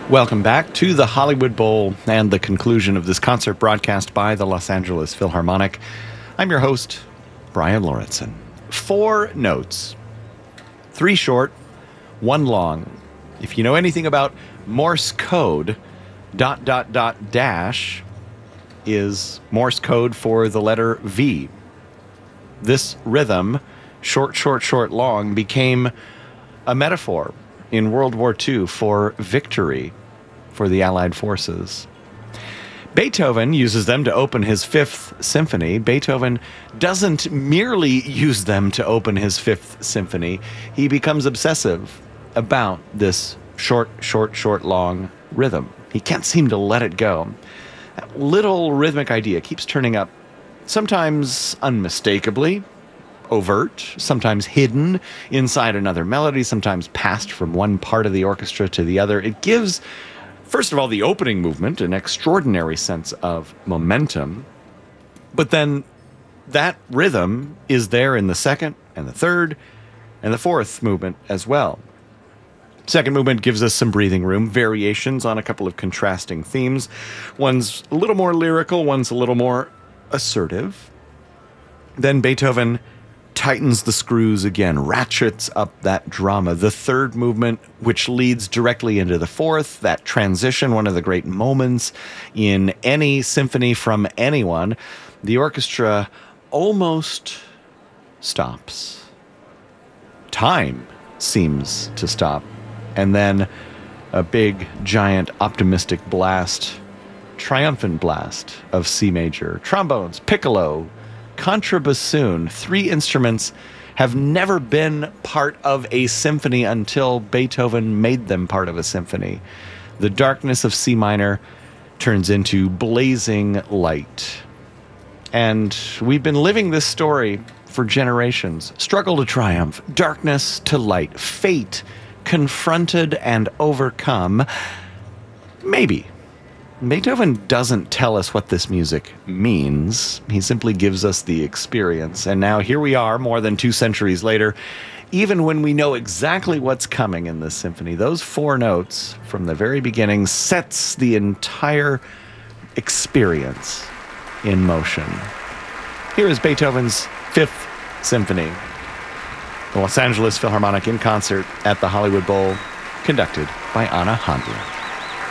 Welcome back to the Hollywood Bowl and the conclusion of this concert broadcast by the Los Angeles Philharmonic. I'm your host, Brian Lauritsen. 4 notes, 3 short, 1 long. If you know anything about Morse code, ... dash is Morse code for the letter V. This rhythm, short, long, became a metaphor in World War II for victory for the Allied forces. Beethoven uses them to open his 5th Symphony. Beethoven doesn't merely use them to open his 5th Symphony. He becomes obsessive about this short, long rhythm. He can't seem to let it go. That little rhythmic idea keeps turning up, sometimes unmistakably overt, sometimes hidden inside another melody, sometimes passed from one part of the orchestra to the other. It gives, first of all, the opening movement an extraordinary sense of momentum, but then that rhythm is there in the 2nd and the 3rd and the 4th movement as well. 2nd movement gives us some breathing room, variations on a couple of contrasting themes. One's a little more lyrical, one's a little more assertive. Then Beethoven tightens the screws again, ratchets up that drama. The 3rd movement, which leads directly into the 4th, that transition, one of the great moments in any symphony from anyone, the orchestra almost stops. Time seems to stop. And then a big, giant, optimistic blast, triumphant blast of C major. Trombones, piccolo, contrabassoon, 3 instruments have never been part of a symphony until Beethoven made them part of a symphony. The darkness of C minor turns into blazing light. And we've been living this story for generations. Struggle to triumph, darkness to light, fate confronted and overcome. Maybe. Beethoven doesn't tell us what this music means. He simply gives us the experience. And now here we are, more than 2 centuries later, even when we know exactly what's coming in this symphony. Those 4 notes from the very beginning sets the entire experience in motion. Here is Beethoven's 5th Symphony. The Los Angeles Philharmonic in concert at the Hollywood Bowl, conducted by Anna Handler.